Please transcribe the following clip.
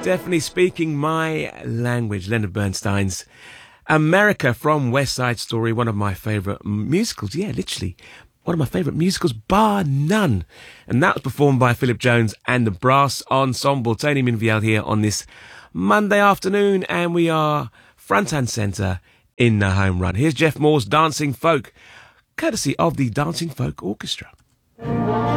definitely speaking my language. Leonard Bernstein's America from West Side Story, one of my favourite musicals. Yeah, literally, one of my favourite musicals, bar none. And that was performed by Philip Jones and the Brass Ensemble. Tony Minviel here on this Monday afternoon, and we are front and centre in the home run. Here's Jeff Moore's Dancing Folk, courtesy of the Dancing Folk Orchestra.